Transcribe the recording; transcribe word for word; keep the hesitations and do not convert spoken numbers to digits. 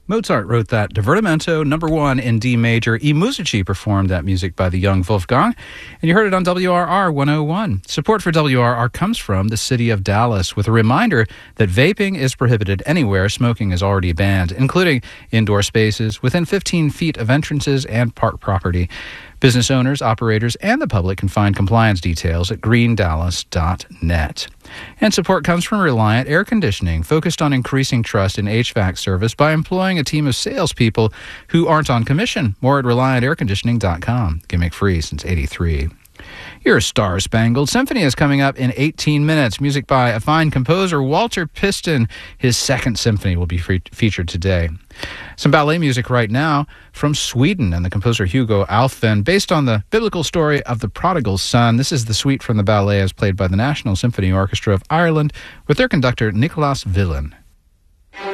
Mozart wrote that Divertimento, number one in D major. I Musici performed that music by the young Wolfgang, and you heard it on W R R one oh one. Support for W R R comes from the city of Dallas, with a reminder that vaping is prohibited anywhere smoking is already banned, including indoor spaces within fifteen feet of entrances and park property. Business owners, operators, and the public can find compliance details at green dallas dot net. And support comes from Reliant Air Conditioning, focused on increasing trust in H V A C service by employing a team of salespeople who aren't on commission. More at reliant air conditioning dot com. Gimmick free since eighty-three. Your Star Spangled Symphony is coming up in eighteen minutes. Music by a fine composer, Walter Piston. His second symphony will be fe- featured today. Some ballet music right now from Sweden and the composer Hugo Alfvén, based on the biblical story of the prodigal son. This is the suite from the ballet as played by the National Symphony Orchestra of Ireland with their conductor Nicholas Villan.